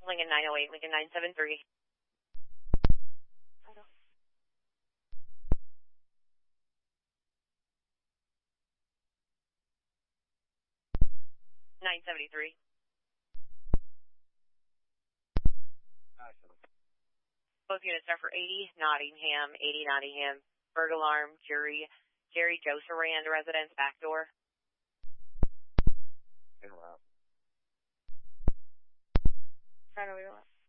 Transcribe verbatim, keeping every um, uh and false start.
Lincoln nine oh eight, Lincoln nine seven three. nine seventy-three. Both units are for eighty, Nottingham, eighty Nottingham, bird alarm, Jerry, Jerry Joserand residence, back door. In route. Right over your left.